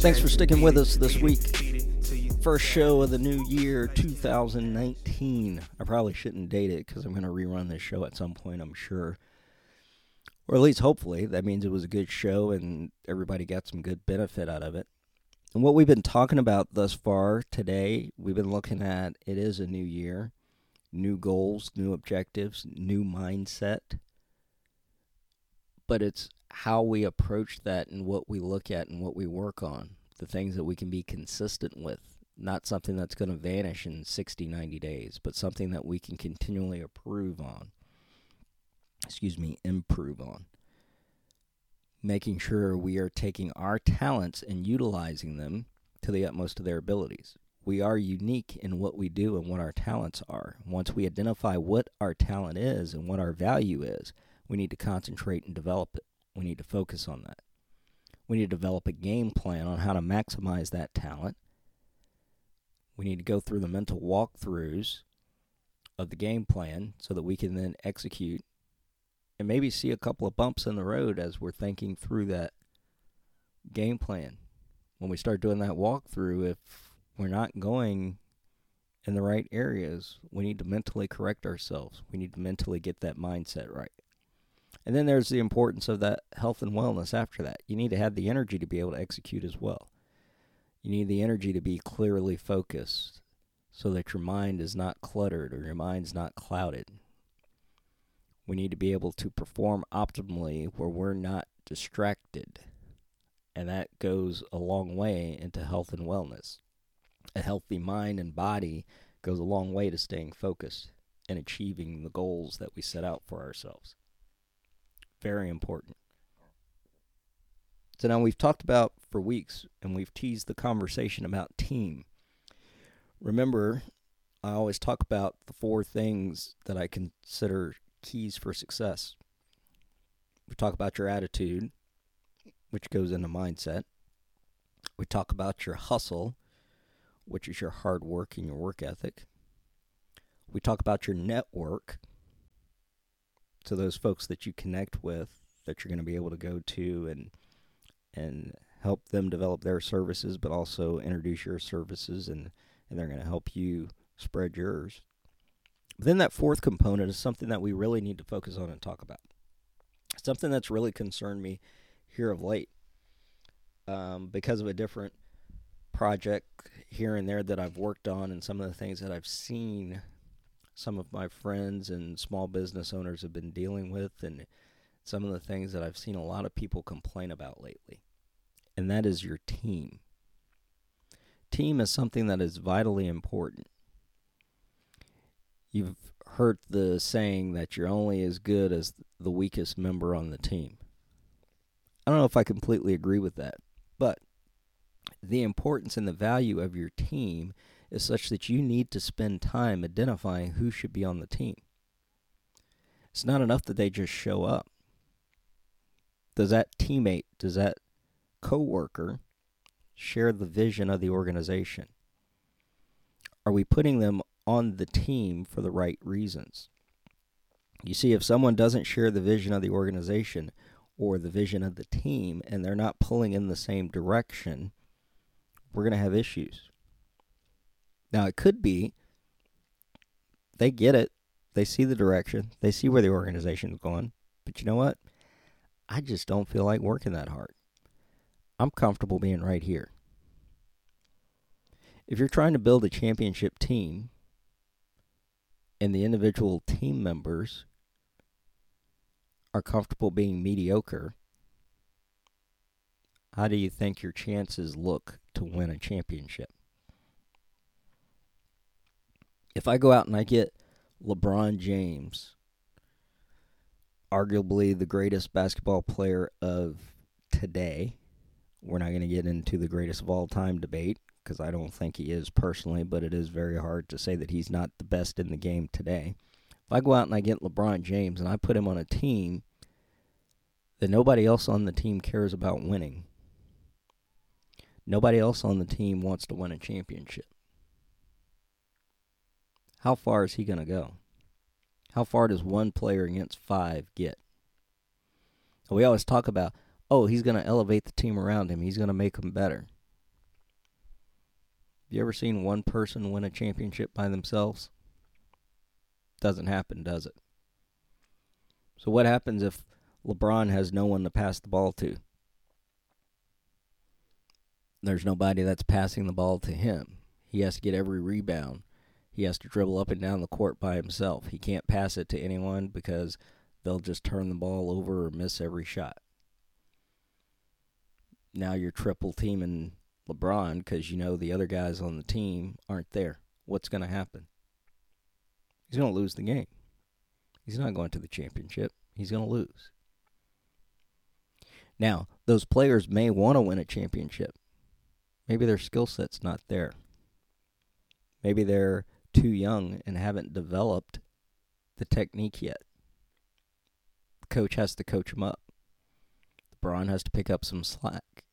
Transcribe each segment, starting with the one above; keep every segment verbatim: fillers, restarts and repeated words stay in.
Thanks for sticking with us this week. First show of the new year, two thousand nineteen. I probably shouldn't date it because I'm going to rerun this show at some point, I'm sure. Or at least hopefully. That means it was a good show and everybody got some good benefit out of it. And what we've been talking about thus far today, we've been looking at it is a new year, new goals, new objectives, new mindset. But it's how we approach that and what we look at and what we work on, the things that we can be consistent with, not something that's going to vanish in sixty, ninety days, but something that we can continually improve on, excuse me, improve on, making sure we are taking our talents and utilizing them to the utmost of their abilities. We are unique in what we do and what our talents are. Once we identify what our talent is and what our value is, we need to concentrate and develop it. We need to focus on that. We need to develop a game plan on how to maximize that talent. We need to go through the mental walkthroughs of the game plan so that we can then execute and maybe see a couple of bumps in the road as we're thinking through that game plan. When we start doing that walkthrough, if we're not going in the right areas, we need to mentally correct ourselves. We need to mentally get that mindset right. And then there's the importance of that health and wellness after that. You need to have the energy to be able to execute as well. You need the energy to be clearly focused so that your mind is not cluttered or your mind's not clouded. We need to be able to perform optimally where we're not distracted. And that goes a long way into health and wellness. A healthy mind and body goes a long way to staying focused and achieving the goals that we set out for ourselves. Very important. So now we've talked about for weeks, and we've teased the conversation about team. Remember, I always talk about the four things that I consider keys for success. We talk about your attitude, which goes into mindset. We talk about your hustle, which is your hard work and your work ethic. We talk about your network, so those folks that you connect with, that you're going to be able to go to and and help them develop their services, but also introduce your services, and, and they're going to help you spread yours. But then that fourth component is something that we really need to focus on and talk about. Something that's really concerned me here of late um, because of a different project here and there that I've worked on and some of the things that I've seen some of my friends and small business owners have been dealing with, and some of the things that I've seen a lot of people complain about lately. And that is your team. Team is something that is vitally important. You've heard the saying that you're only as good as the weakest member on the team. I don't know if I completely agree with that, but the importance and the value of your team is such that you need to spend time identifying who should be on the team. It's not enough that they just show up. Does that teammate, does that coworker share the vision of the organization? Are we putting them on the team for the right reasons? You see, if someone doesn't share the vision of the organization or the vision of the team and they're not pulling in the same direction, we're going to have issues. Now, it could be they get it, they see the direction, they see where the organization is going, but you know what? I just don't feel like working that hard. I'm comfortable being right here. If you're trying to build a championship team and the individual team members are comfortable being mediocre, how do you think your chances look to win a championship? If I go out and I get LeBron James, arguably the greatest basketball player of today, we're not going to get into the greatest of all time debate, because I don't think he is personally, but it is very hard to say that he's not the best in the game today. If I go out and I get LeBron James and I put him on a team that nobody else on the team cares about winning, nobody else on the team wants to win a championship, how far is he going to go? How far does one player against five get? We always talk about, oh, he's going to elevate the team around him. He's going to make them better. You ever seen one person win a championship by themselves? Doesn't happen, does it? So what happens if LeBron has no one to pass the ball to? There's nobody that's passing the ball to him. He has to get every rebound. He has to dribble up and down the court by himself. He can't pass it to anyone because they'll just turn the ball over or miss every shot. Now you're triple teaming LeBron because you know the other guys on the team aren't there. What's going to happen? He's going to lose the game. He's not going to the championship. He's going to lose. Now, those players may want to win a championship. Maybe their skill set's not there. Maybe they're too young and haven't developed the technique yet. The coach has to coach them up. LeBron has to pick up some slack.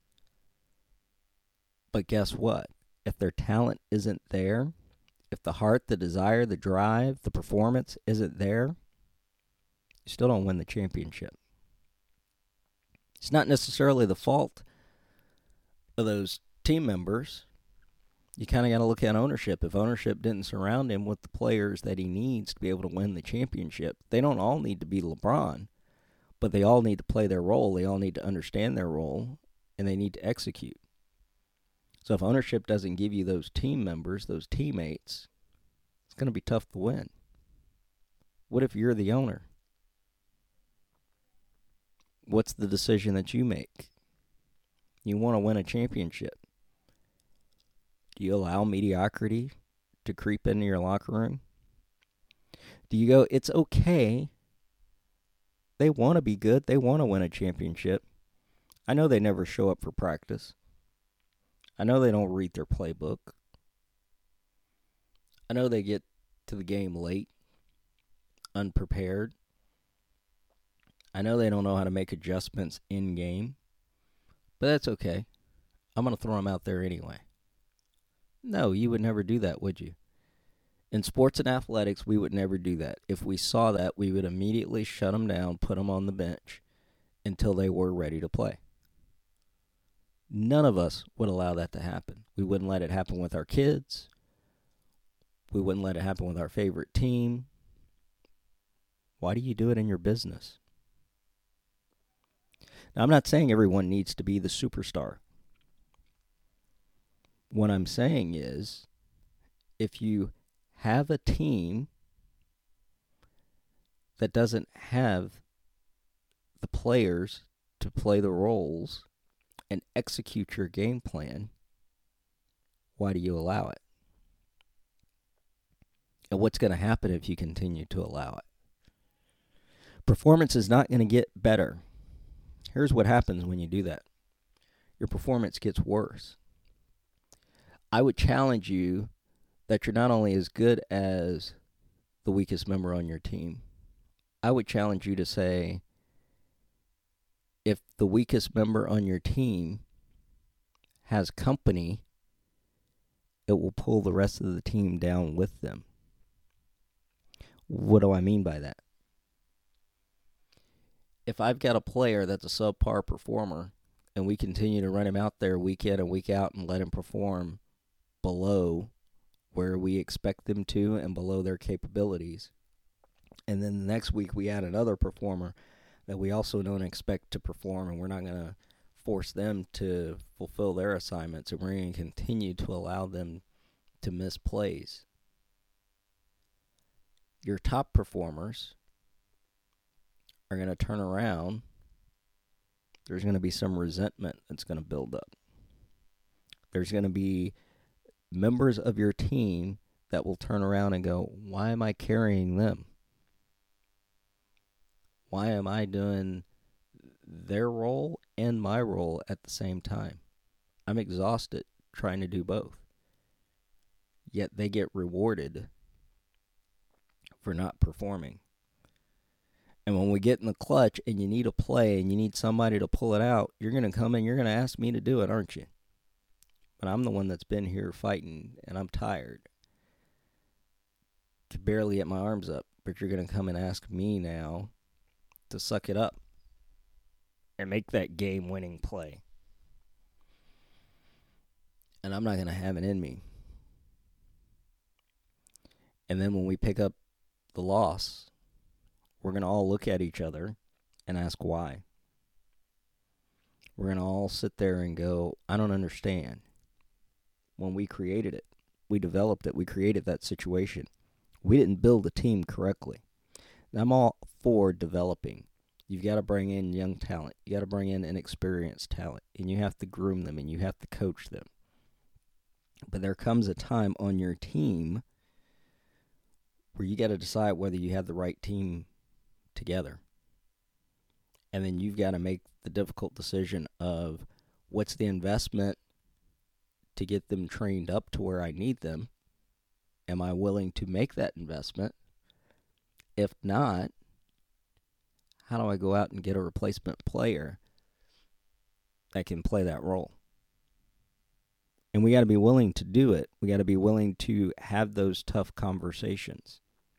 But guess what? If their talent isn't there, if the heart, the desire, the drive, the performance isn't there, you still don't win the championship. It's not necessarily the fault of those team members. You kind of got to look at ownership. If ownership didn't surround him with the players that he needs to be able to win the championship, they don't all need to be LeBron, but they all need to play their role. They all need to understand their role, and they need to execute. So if ownership doesn't give you those team members, those teammates, it's going to be tough to win. What if you're the owner? What's the decision that you make? You want to win a championship. Do you allow mediocrity to creep into your locker room? Do you go, it's okay. They want to be good. They want to win a championship. I know they never show up for practice. I know they don't read their playbook. I know they get to the game late, unprepared. I know they don't know how to make adjustments in game. But that's okay. I'm going to throw them out there anyway. No, you would never do that, would you? In sports and athletics, we would never do that. If we saw that, we would immediately shut them down, put them on the bench until they were ready to play. None of us would allow that to happen. We wouldn't let it happen with our kids. We wouldn't let it happen with our favorite team. Why do you do it in your business? Now, I'm not saying everyone needs to be the superstar. What I'm saying is, if you have a team that doesn't have the players to play the roles and execute your game plan, why do you allow it? And what's going to happen if you continue to allow it? Performance is not going to get better. Here's what happens when you do that. Your performance gets worse. I would challenge you that you're not only as good as the weakest member on your team. I would challenge you to say, if the weakest member on your team has company, it will pull the rest of the team down with them. What do I mean by that? If I've got a player that's a subpar performer and we continue to run him out there week in and week out and let him perform below where we expect them to and below their capabilities, and then the next week we add another performer that we also don't expect to perform, and we're not going to force them to fulfill their assignments, and we're going to continue to allow them to miss plays. Your top performers are going to turn around. There's going to be some resentment that's going to build up. There's going to be members of your team that will turn around and go, why am I carrying them? Why am I doing their role and my role at the same time? I'm exhausted trying to do both. Yet they get rewarded for not performing. And when we get in the clutch and you need a play and you need somebody to pull it out, you're going to come in, you're going to ask me to do it, aren't you? But I'm the one that's been here fighting, and I'm tired. Could barely get my arms up, but you're going to come and ask me now to suck it up and make that game-winning play. And and I'm not going to have it in me. And then when we pick up the loss, we're going to all look at each other and ask why. We're going to all sit there and go, I don't understand. When we created it, we developed it, we created that situation. We didn't build a team correctly. And I'm all for developing. You've got to bring in young talent. You got to bring in inexperienced talent. And you have to groom them and you have to coach them. But there comes a time on your team where you got to decide whether you have the right team together. And then you've got to make the difficult decision of what's the investment to get them trained up to where I need them. Am I willing to make that investment? If not, how do I go out and get a replacement player that can play that role? And we got to be willing to do it. We got to be willing to have those tough conversations.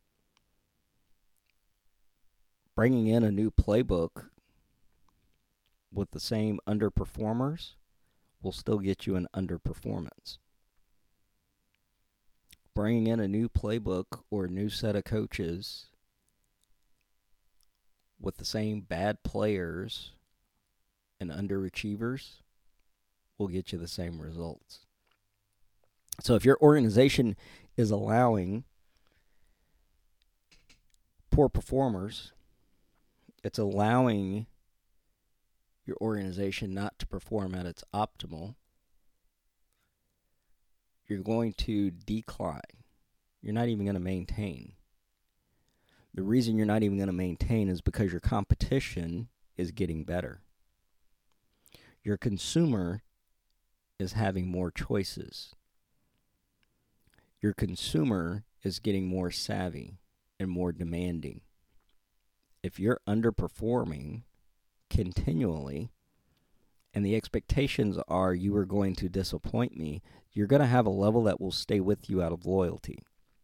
Bringing in a new playbook with the same underperformers will still get you an underperformance. Bringing in a new playbook or a new set of coaches with the same bad players and underachievers will get you the same results. So if your organization is allowing poor performers, it's allowing your organization not to perform at its optimal, you're going to decline. You're not even going to maintain. The reason you're not even going to maintain is because your competition is getting better. Your consumer is having more choices. Your consumer is getting more savvy and more demanding. If you're underperforming continually, and the expectations are you are going to disappoint me, you're going to have a level that will stay with you out of loyalty.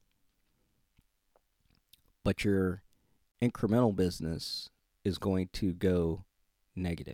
But your incremental business is going to go negative.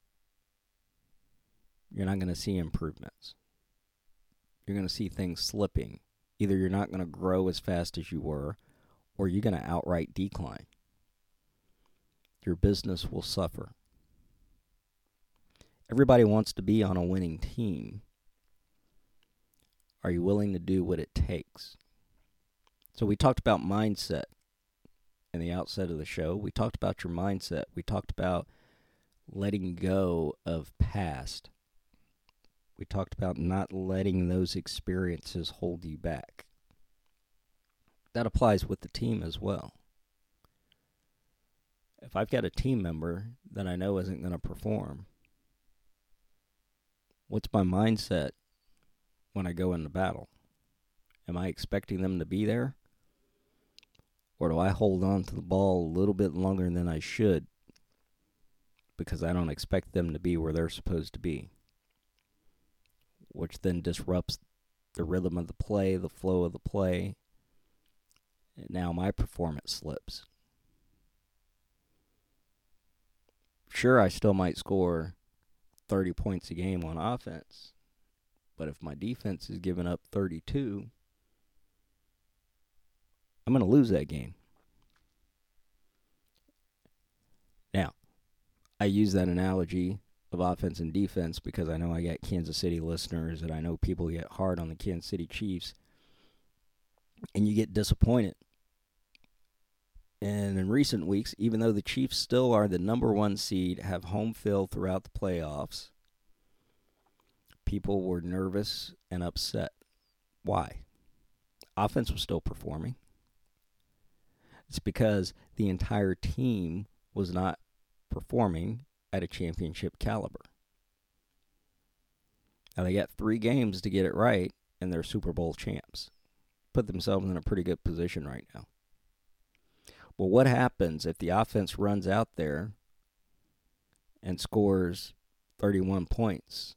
You're not going to see improvements. You're going to see things slipping. Either you're not going to grow as fast as you were, or you're going to outright decline. Your business will suffer. Everybody wants to be on a winning team. Are you willing to do what it takes? So we talked about mindset in the outset of the show. We talked about your mindset. We talked about letting go of past. We talked about not letting those experiences hold you back. That applies with the team as well. If I've got a team member that I know isn't going to perform, what's my mindset when I go into battle? Am I expecting them to be there? Or do I hold on to the ball a little bit longer than I should because I don't expect them to be where they're supposed to be? Which then disrupts the rhythm of the play, the flow of the play. And now my performance slips. Sure, I still might score thirty points a game on offense, but if my defense is giving up thirty-two, I'm going to lose that game. Now, I use that analogy of offense and defense because I know I got Kansas City listeners and I know people get hard on the Kansas City Chiefs, and you get disappointed. And in recent weeks, even though the Chiefs still are the number one seed, have home field throughout the playoffs, people were nervous and upset. Why? Offense was still performing. It's because the entire team was not performing at a championship caliber. Now, they got three games to get it right, and they're Super Bowl champs. Put themselves in a pretty good position right now. Well, what happens if the offense runs out there and scores thirty-one points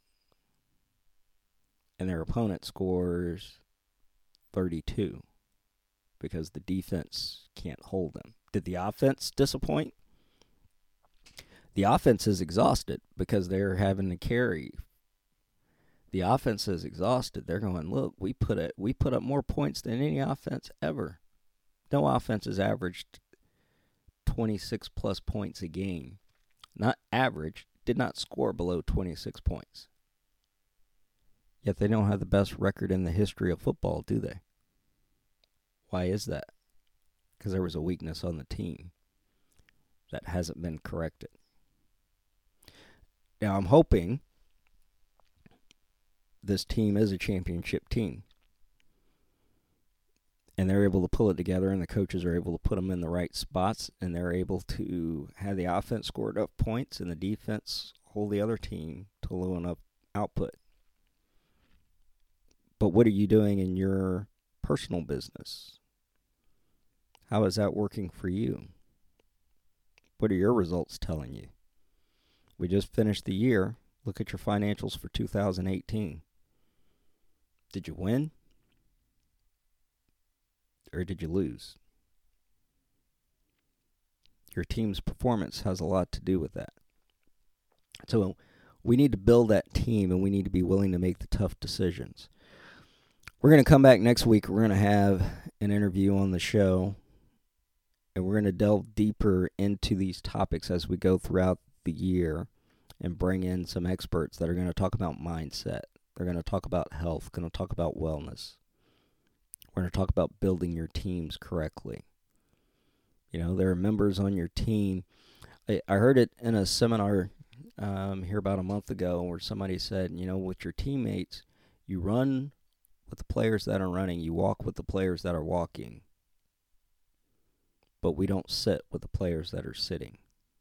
and their opponent scores thirty-two because the defense can't hold them? Did the offense disappoint? The offense is exhausted because they're having to carry The offense is exhausted. They're going, look, we put it, we put up more points than any offense ever. No offense has averaged twenty-six plus points a game. Not average, did not score below twenty-six points. Yet they don't have the best record in the history of football, do they? Why is that? Because there was a weakness on the team that hasn't been corrected. Now, I'm hoping this team is a championship team. And they're able to pull it together, and the coaches are able to put them in the right spots, and they're able to have the offense score enough points and the defense hold the other team to low enough output. But what are you doing in your personal business? How is that working for you? What are your results telling you? We just finished the year. Look at your financials for two thousand eighteen. Did you win? Or did you lose? Your team's performance has a lot to do with that. So we need to build that team, and we need to be willing to make the tough decisions. We're going to come back next week. We're going to have an interview on the show, and we're going to delve deeper into these topics as we go throughout the year and bring in some experts that are going to talk about mindset. They're going to talk about health, going to talk about wellness. We're going to talk about building your teams correctly. You know, there are members on your team. I, I heard it in a seminar um, here about a month ago where somebody said, you know, with your teammates, you run with the players that are running, you walk with the players that are walking, but we don't sit with the players that are sitting.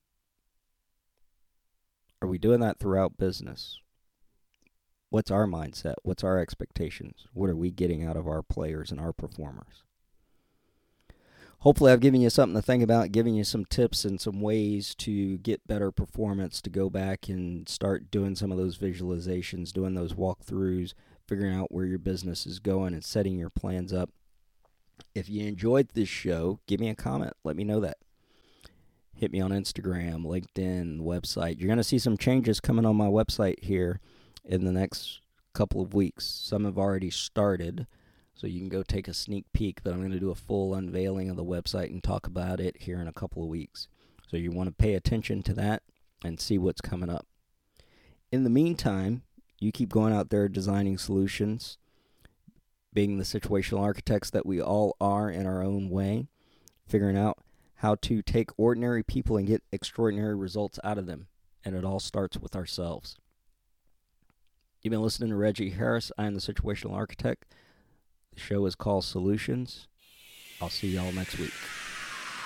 Are we doing that throughout business? What's our mindset? What's our expectations? What are we getting out of our players and our performers? Hopefully I've given you something to think about, giving you some tips and some ways to get better performance, to go back and start doing some of those visualizations, doing those walkthroughs, figuring out where your business is going and setting your plans up. If you enjoyed this show, give me a comment. Let me know that. Hit me on Instagram, LinkedIn, website. You're going to see some changes coming on my website here in the next couple of weeks. Some have already started, so you can go take a sneak peek, but I'm going to do a full unveiling of the website and talk about it here in a couple of weeks. So you want to pay attention to that and see what's coming up. In the meantime, you keep going out there designing solutions, being the situational architects that we all are in our own way, figuring out how to take ordinary people and get extraordinary results out of them. And it all starts with ourselves. You've been listening to Reggie Harris. I am the Situational Architect. The show is called Solutions. I'll see y'all next week.